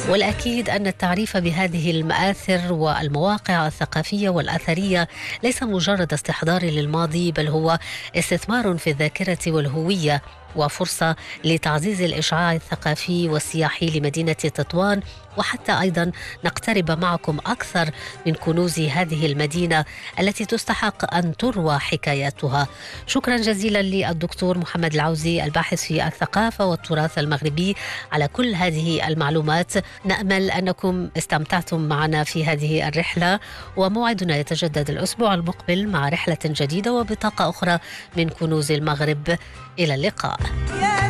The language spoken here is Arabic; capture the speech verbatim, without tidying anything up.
والأكيد أن التعريف بهذه المآثر والمواقع الثقافية والأثرية ليس مجرد استحضار للماضي، بل هو استثمار في الذاكرة والهوية، وفرصة لتعزيز الإشعاع الثقافي والسياحي لمدينة تطوان، وحتى أيضا نقترب معكم أكثر من كنوز هذه المدينة التي تستحق أن تروى حكاياتها. شكرا جزيلا للدكتور محمد العوزي الباحث في الثقافة والتراث المغربي على كل هذه المعلومات. نأمل أنكم استمتعتم معنا في هذه الرحلة، وموعدنا يتجدد الأسبوع المقبل مع رحلة جديدة وبطاقة أخرى من كنوز المغرب. إلى اللقاء.